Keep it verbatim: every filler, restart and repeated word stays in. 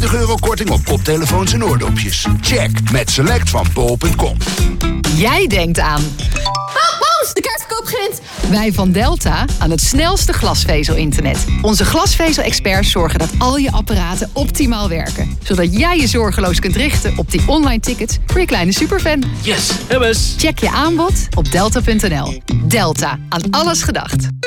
twintig euro korting op koptelefoons en oordopjes. Check met select van bol punt com. Jij denkt aan... Oh, Boos, de kaartverkoop begint! Wij van Delta aan het snelste glasvezel-internet. Onze glasvezel-experts zorgen dat al je apparaten optimaal werken. Zodat jij je zorgeloos kunt richten op die online tickets voor je kleine superfan. Yes, hebben ze. Check je aanbod op delta punt n l. Delta, aan alles gedacht.